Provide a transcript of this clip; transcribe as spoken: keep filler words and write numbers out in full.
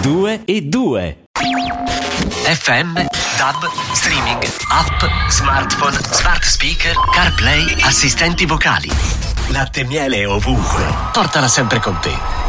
due e due. F M, D A B, streaming, app, smartphone, smart speaker, CarPlay, assistenti vocali. Latte e miele ovunque. Portala sempre con te.